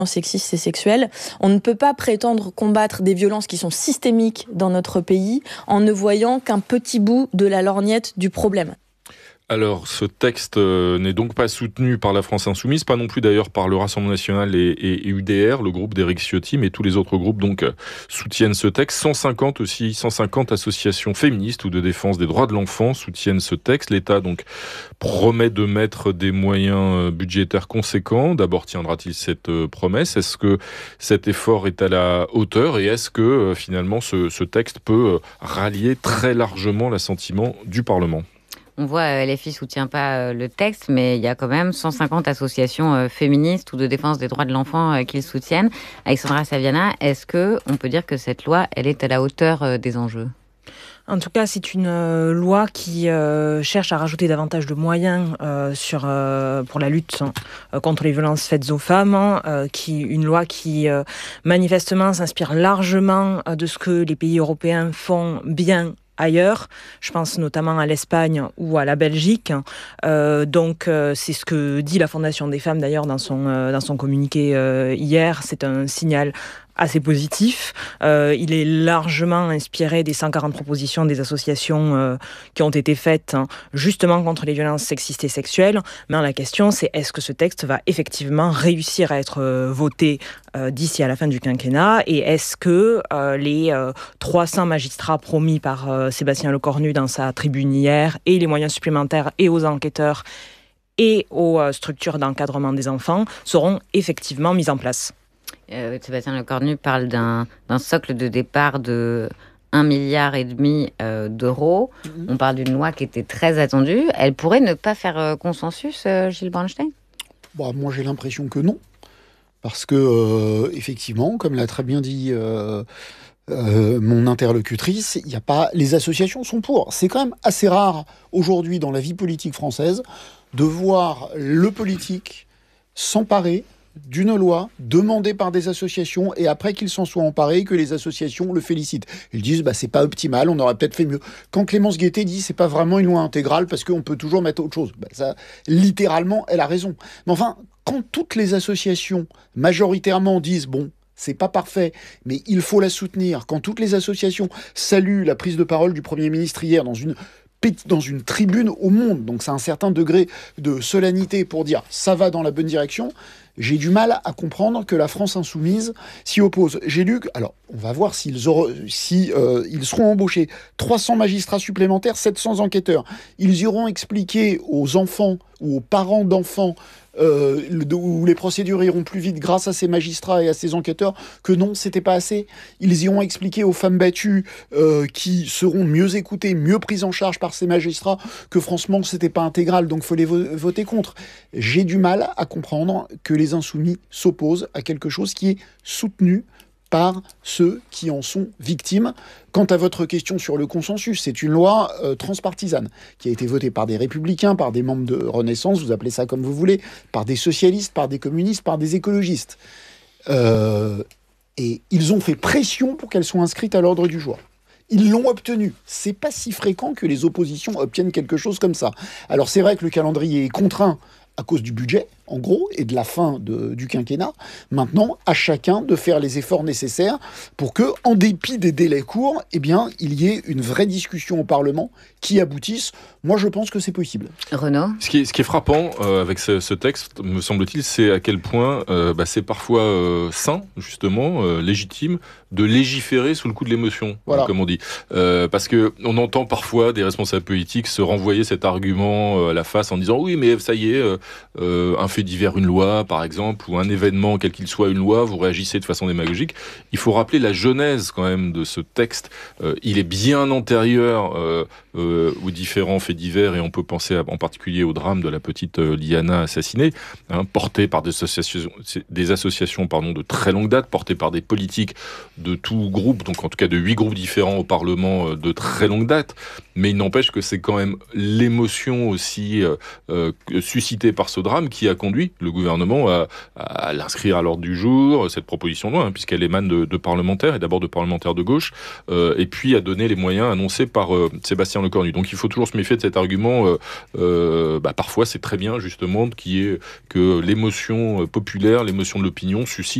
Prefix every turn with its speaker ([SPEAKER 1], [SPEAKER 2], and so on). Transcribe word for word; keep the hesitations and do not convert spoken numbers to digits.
[SPEAKER 1] sexistes et sexuelles. On ne peut pas prétendre combattre des violences qui sont systémiques dans notre pays en ne voyant qu'un petit bout de la lorgnette du problème.
[SPEAKER 2] Alors, ce texte euh, n'est donc pas soutenu par la France Insoumise, pas non plus d'ailleurs par le Rassemblement National et, et, et U D R, le groupe d'Éric Ciotti, mais tous les autres groupes donc euh, soutiennent ce texte. cent cinquante aussi, cent cinquante associations féministes ou de défense des droits de l'enfant soutiennent ce texte. L'État donc promet de mettre des moyens budgétaires conséquents. D'abord, tiendra-t-il cette euh, promesse ? Est-ce que cet effort est à la hauteur ? Et est-ce que euh, finalement ce, ce texte peut euh, rallier très largement l'assentiment du Parlement ?
[SPEAKER 3] On voit, euh, L F I ne soutient pas euh, le texte, mais il y a quand même cent cinquante associations euh, féministes ou de défense des droits de l'enfant euh, qui le soutiennent. Alexandra Saviana, est-ce qu'on peut dire que cette loi, elle est à la hauteur euh, des enjeux ?
[SPEAKER 4] En tout cas, c'est une euh, loi qui euh, cherche à rajouter davantage de moyens euh, sur, euh, pour la lutte euh, contre les violences faites aux femmes. Euh, qui, une loi qui, euh, manifestement, s'inspire largement euh, de ce que les pays européens font bien ailleurs. Je pense notamment à l'Espagne ou à la Belgique. Euh, donc, euh, c'est ce que dit la Fondation des femmes, d'ailleurs, dans son, euh, dans son communiqué euh, hier. C'est un signal assez positif. Euh, il est largement inspiré des cent quarante propositions des associations euh, qui ont été faites hein, justement contre les violences sexistes et sexuelles. Mais la question, c'est est-ce que ce texte va effectivement réussir à être euh, voté euh, d'ici à la fin du quinquennat ? Et est-ce que euh, les euh, trois cents magistrats promis par euh, Sébastien Lecornu dans sa tribune hier et les moyens supplémentaires et aux enquêteurs et aux euh, structures d'encadrement des enfants seront effectivement mis en place ?
[SPEAKER 3] Euh, Sébastien Lecornu parle d'un, d'un socle de départ de un milliard et demi euh, d'euros. Mmh. On parle d'une loi qui était très attendue. Elle pourrait ne pas faire euh, consensus, euh, Gilles Bornstein ?
[SPEAKER 5] Bon, moi, j'ai l'impression que non. Parce que, euh, effectivement, comme l'a très bien dit euh, euh, mon interlocutrice, il y a pas, les associations sont pour. C'est quand même assez rare, aujourd'hui, dans la vie politique française, de voir le politique s'emparer d'une loi demandée par des associations et après qu'ils s'en soient emparés, que les associations le félicitent. Ils disent bah, c'est pas optimal, on aurait peut-être fait mieux. Quand Clémence Guettet dit c'est pas vraiment une loi intégrale parce qu'on peut toujours mettre autre chose, bah, ça, littéralement, elle a raison. Mais enfin, quand toutes les associations majoritairement disent bon, c'est pas parfait, mais il faut la soutenir, quand toutes les associations saluent la prise de parole du Premier ministre hier dans une dans une tribune au Monde, donc c'est un certain degré de solennité pour dire ça va dans la bonne direction, j'ai du mal à comprendre que la France Insoumise s'y oppose. J'ai lu, alors on va voir s'ils auront, si, euh, ils seront embauchés, trois cents magistrats supplémentaires, sept cents enquêteurs. Ils iront expliquer aux enfants ou aux parents d'enfants euh, où les procédures iront plus vite grâce à ces magistrats et à ces enquêteurs que non, c'était pas assez. Ils iront expliquer aux femmes battues euh, qui seront mieux écoutées, mieux prises en charge par ces magistrats que franchement c'était pas intégral, donc faut les vo- voter contre. J'ai du mal à comprendre que les insoumis s'opposent à quelque chose qui est soutenu par ceux qui en sont victimes. Quant à votre question sur le consensus, c'est une loi euh, transpartisane qui a été votée par des républicains, par des membres de Renaissance, vous appelez ça comme vous voulez, par des socialistes, par des communistes, par des écologistes. Euh, et ils ont fait pression pour qu'elle soit inscrite à l'ordre du jour. Ils l'ont obtenu. C'est pas si fréquent que les oppositions obtiennent quelque chose comme ça. Alors c'est vrai que le calendrier est contraint à cause du budget, en gros, et de la fin de, du quinquennat. Maintenant, à chacun de faire les efforts nécessaires pour que, en dépit des délais courts, eh bien, il y ait une vraie discussion au Parlement qui aboutisse. Moi, je pense que c'est possible.
[SPEAKER 3] Renaud ?
[SPEAKER 2] Ce qui est, ce qui est frappant euh, avec ce, ce texte, me semble-t-il, c'est à quel point euh, bah, c'est parfois euh, sain, justement, euh, légitime, de légiférer sous le coup de l'émotion, voilà. Comme on dit. Euh, parce que on entend parfois des responsables politiques se renvoyer cet argument euh, à la face en disant « Oui, mais ça y est, euh, euh, un fait divers, une loi, par exemple, ou un événement, quel qu'il soit, une loi, vous réagissez de façon démagogique. » Il faut rappeler la genèse, quand même, de ce texte. Euh, il est bien antérieur euh, euh, aux différents faits divers, et on peut penser à, en particulier au drame de la petite euh, Liana assassinée, hein, porté par des associations, des associations pardon, de très longue date, portées par des politiques de tout groupe, donc en tout cas de huit groupes différents au Parlement euh, de très longue date. Mais il n'empêche que c'est quand même l'émotion aussi euh, euh, suscitée par ce drame qui a conduit conduit le gouvernement à, à l'inscrire à l'ordre du jour, cette proposition de loi, hein, puisqu'elle émane de, de parlementaires, et d'abord de parlementaires de gauche, euh, et puis à donner les moyens annoncés par euh, Sébastien Lecornu. Donc il faut toujours se méfier de cet argument. Euh, euh, bah, parfois, c'est très bien, justement, qui est que l'émotion populaire, l'émotion de l'opinion suscite